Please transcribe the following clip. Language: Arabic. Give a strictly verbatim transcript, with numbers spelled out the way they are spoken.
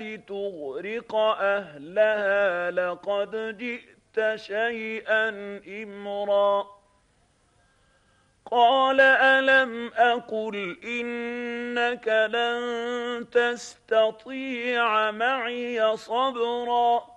لتغرق أهلها لقد جئت شيئا إمرا قال ألم أقل إنك لن تستطيع معي صبرا